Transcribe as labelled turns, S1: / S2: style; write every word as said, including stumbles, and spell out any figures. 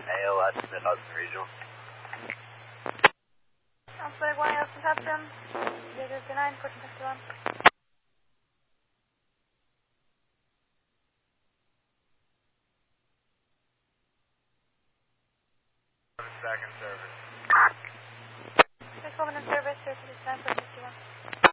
S1: A L S Mid Hudson Regional.
S2: Flag one, Austin Hudson, zero zero nine, fourteen fifty-one.
S1: Second service.
S2: six woman in service, zero two six nine, fourteen fifty-one.